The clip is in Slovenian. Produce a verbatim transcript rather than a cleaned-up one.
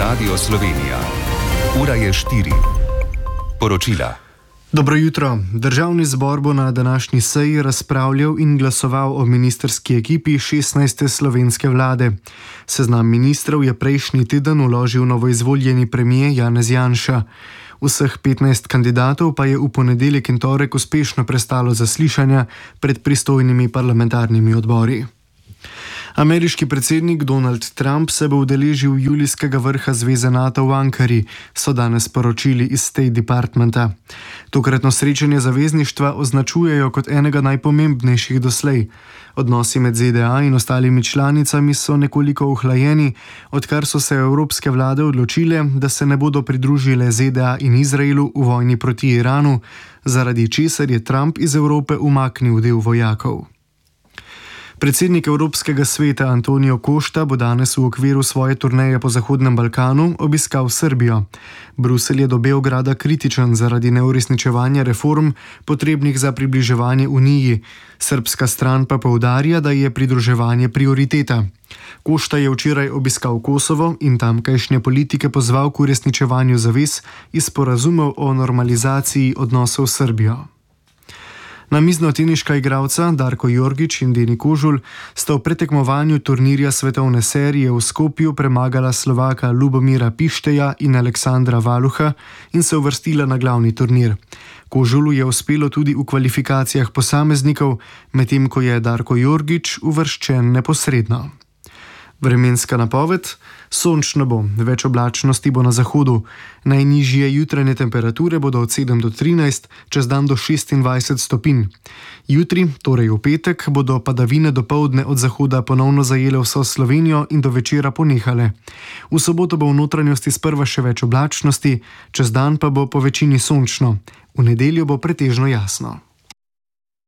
Radio Slovenija. Ura je štiri. Poročila. Dobro jutro. Državni zbor bo na današnji seji razpravljal in glasoval o ministrski ekipi šestnajste slovenske vlade. Seznam ministrov je prejšnji teden vložil novoizvoljeni premier Janez Janša. Vseh petnajst kandidatov pa je v ponedeljek in torek uspešno prestalo zaslišanja pred pristojnimi parlamentarnimi odbori. Ameriški predsednik Donald Trump se bo udeležil julijskega vrha Zveze NATO v Ankari, so danes sporočili iz State Departmenta. Tokratno srečanje zavezništva označujejo kot enega najpomembnejših doslej. Odnosi med Z D A in ostalimi članicami so nekoliko ohlajeni, odkar so se evropske vlade odločile, da se ne bodo pridružile Z D A in Izraelu v vojni proti Iranu, zaradi česar je Trump iz Evrope umaknil del vojakov. Predsednik Evropskega sveta Antonio Costa bo danes v okviru svoje turneje po Zahodnem Balkanu obiskal Srbijo. Bruselj je do Beograda kritičen zaradi neuresničevanja reform, potrebnih za približevanje Uniji. Srbska stran pa poudarja, da je pridruževanje prioriteta. Costa je včeraj obiskal Kosovo in tamkajšnje politike pozval k uresničevanju zavez iz sporazumov o normalizaciji odnosov s Srbijo. Namiznoteniška igralca Darko Jorgić in Deni Kožul sta v pretekmovanju turnirja svetovne serije v Skopju premagala Slovaka Lubomira Pišteja in Aleksandra Valuha in se uvrstila na glavni turnir. Kožulu je uspelo tudi v kvalifikacijah posameznikov, medtem ko je Darko Jorgić uvrščen neposredno. Vremenska napoved: sončno bo, več oblačnosti bo na zahodu. Najnižje jutranje temperature bodo od sedem do trinajst, čez dan do šestindvajset stopinj. Jutri, torej v petek, bodo padavine dopoldne od zahoda ponovno zajele vso Slovenijo in do večera ponehale. V soboto bo v notranjosti sprva še več oblačnosti, čez dan pa bo po večini sončno. V nedeljo bo pretežno jasno.